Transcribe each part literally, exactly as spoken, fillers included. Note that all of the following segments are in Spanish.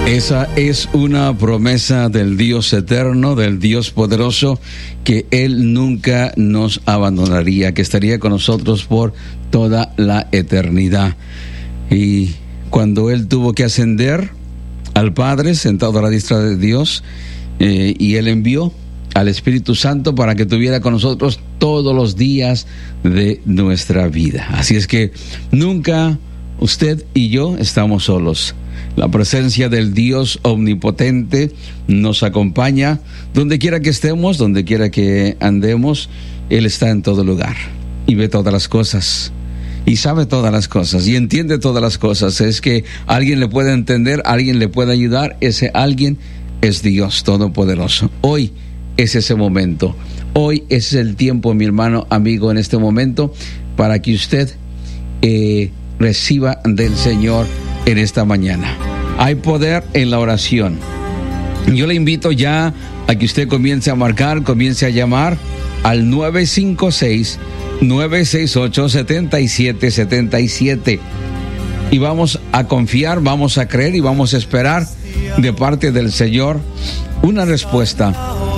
Esa es una promesa del Dios eterno, del Dios poderoso, que Él nunca nos abandonaría, que estaría con nosotros por toda la eternidad. Y cuando Él tuvo que ascender al Padre, sentado a la diestra de Dios, eh, y Él envió al Espíritu Santo para que estuviera con nosotros todos los días de nuestra vida. Así es que nunca usted y yo estamos solos. La presencia del Dios omnipotente nos acompaña donde quiera que estemos, donde quiera que andemos. Él está en todo lugar y ve todas las cosas y sabe todas las cosas y entiende todas las cosas. Es que alguien le puede entender, alguien le puede ayudar. Ese alguien es Dios Todopoderoso. Hoy es ese momento. Hoy es el tiempo, mi hermano, amigo, en este momento, para que usted eh, reciba del Señor en esta mañana. Hay poder en la oración. Yo le invito ya a que usted comience a marcar, comience a llamar al nueve cinco seis, nueve seis ocho, siete siete siete siete. Y vamos a confiar, vamos a creer y vamos a esperar de parte del Señor una respuesta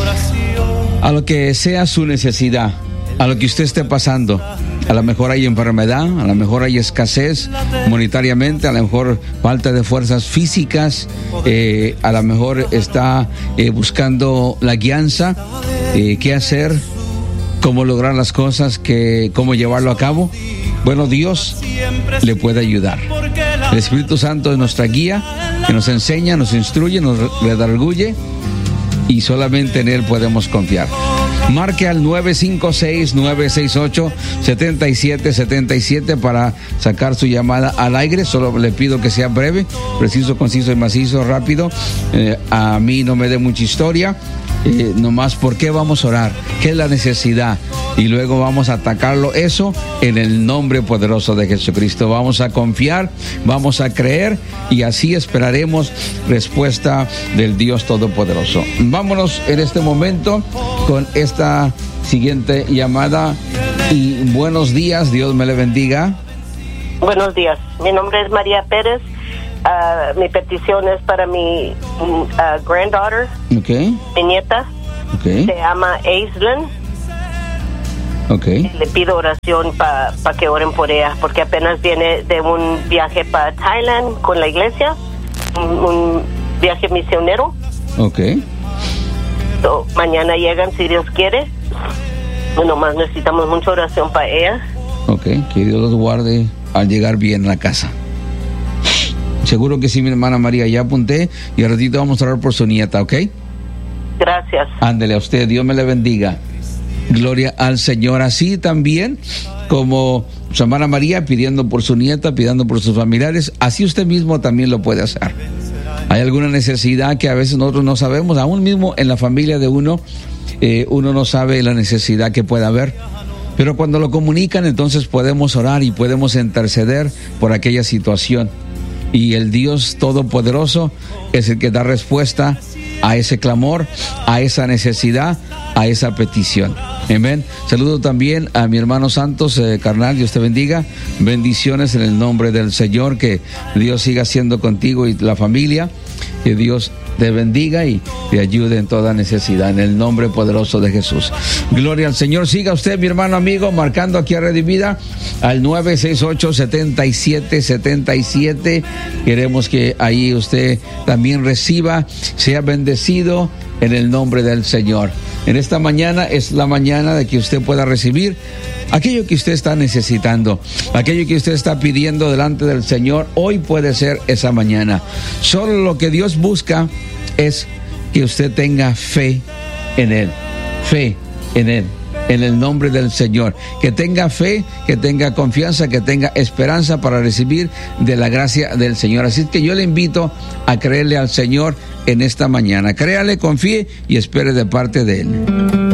a lo que sea su necesidad, a lo que usted esté pasando. A lo mejor hay enfermedad, a lo mejor hay escasez monetariamente, a lo mejor falta de fuerzas físicas, eh, a lo mejor está eh, buscando la guianza, eh, qué hacer, cómo lograr las cosas, que, cómo llevarlo a cabo. Bueno, Dios le puede ayudar. El Espíritu Santo es nuestra guía, que nos enseña, nos instruye, nos redarguye, y solamente en Él podemos confiar. Marque al nueve cinco seis, nueve seis ocho, siete siete siete siete para sacar su llamada al aire. Solo le pido que sea breve, preciso, conciso y macizo, rápido. Eh, a mí no me dé mucha historia. Eh, nomás por qué vamos a orar, qué es la necesidad, y luego vamos a atacarlo eso en el nombre poderoso de Jesucristo. Vamos a confiar, vamos a creer, y así esperaremos respuesta del Dios Todopoderoso. Vámonos en este momento con esta siguiente llamada. Y buenos días, Dios me le bendiga. Buenos días, mi nombre es María Pérez. Uh, mi petición es para mi uh, granddaughter, okay. mi nieta, okay. Se llama Aislinn. Okay. Le pido oración para pa que oren por ella, porque apenas viene de un viaje para Thailand con la iglesia, un, un viaje misionero. Okay. So, mañana llegan, si Dios quiere. Bueno, más necesitamos mucha oración para ella. Okay, que Dios los guarde al llegar bien a la casa. Seguro que sí, mi hermana María, ya apunté, y al ratito vamos a orar por su nieta, ¿ok? Gracias. Ándele a usted, Dios me le bendiga. Gloria al Señor. Así también como su hermana María pidiendo por su nieta, pidiendo por sus familiares, así usted mismo también lo puede hacer. Hay alguna necesidad que a veces nosotros no sabemos, aún mismo en la familia de uno, eh, uno no sabe la necesidad que pueda haber. Pero cuando lo comunican, entonces podemos orar y podemos interceder por aquella situación. Y el Dios Todopoderoso es el que da respuesta a ese clamor, a esa necesidad, a esa petición. Amén. Saludo también a mi hermano Santos, eh, carnal, Dios te bendiga. Bendiciones en el nombre del Señor, que Dios siga siendo contigo y la familia, que Dios te bendiga y te ayude en toda necesidad, en el nombre poderoso de Jesús. Gloria al Señor. Siga usted, mi hermano amigo, marcando aquí a Redimida al nueve seis ocho, siete siete siete siete. Queremos que ahí usted también reciba, sea bendecido en el nombre del Señor. En esta mañana es la mañana de que usted pueda recibir aquello que usted está necesitando, aquello que usted está pidiendo delante del Señor. Hoy puede ser esa mañana. Solo lo que Dios busca es que usted tenga fe en Él, fe en Él, en el nombre del Señor. Que tenga fe, que tenga confianza, que tenga esperanza para recibir de la gracia del Señor. Así que yo le invito a creerle al Señor en esta mañana. Créale, confíe y espere de parte de Él.